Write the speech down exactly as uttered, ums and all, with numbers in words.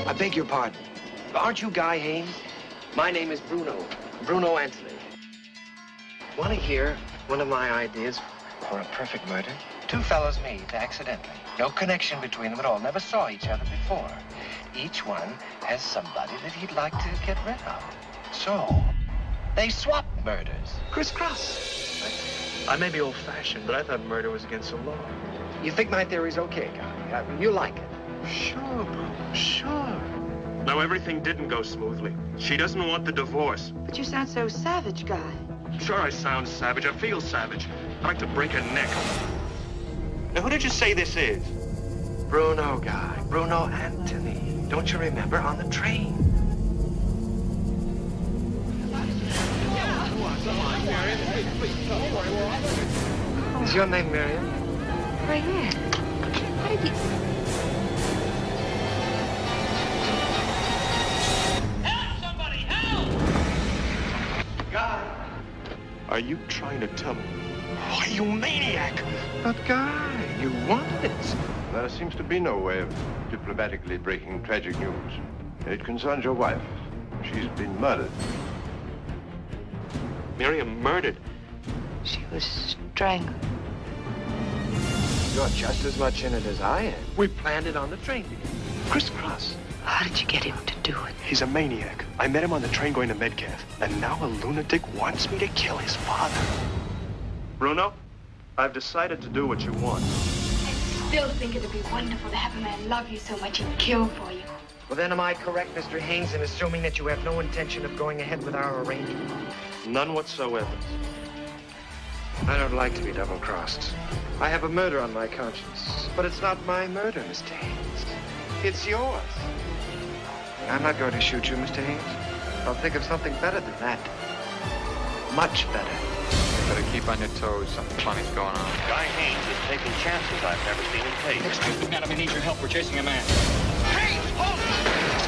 I beg your pardon. Aren't you Guy Haines? My name is Bruno. Bruno Anthony. Want to hear one of my ideas for a perfect murder? Two fellows meet accidentally. No connection between them at all. Never saw each other before. Each one has somebody that he'd like to get rid of. So, they swap murders. Crisscross. I may be old-fashioned, but I thought murder was against the law. You think my theory's okay, Guy? Uh, you like it? Sure, Bruno, sure. Now, everything didn't go smoothly. She doesn't want the divorce. But you sound so savage, Guy. Sure, I sound savage. I feel savage. I'd like to break her neck. Now, who did you say this is? Bruno, Guy. Bruno Anthony. Don't you remember? On the train. Is your name Miriam? Right here. How did you... Help! Somebody, help! Guy. Are you trying to tell me? Why, you maniac! But, Guy, you wanted it. There seems to be no way of diplomatically breaking tragic news. It concerns your wife. She's been murdered. Miriam murdered? She was strangled. You're just as much in it as I am. We planned it on the train together. Crisscross. How did you get him to do it? He's a maniac. I met him on the train going to Metcalf, and now a lunatic wants me to kill his father. Bruno, I've decided to do what you want. I still think it'd be wonderful to have a man love you so much he'd kill for you. Well, then am I correct, Mister Haines, in assuming that you have no intention of going ahead with our arrangement? None whatsoever. I don't like to be double-crossed. I have a murder on my conscience, but it's not my murder, Mister Haines. It's yours. I'm not going to shoot you, Mister Haines. I'll think of something better than that. Much better. Better keep on your toes. Something funny's going on. Guy Haines is taking chances I've never seen him take. Excuse me, madam, I need your help. We're chasing a man.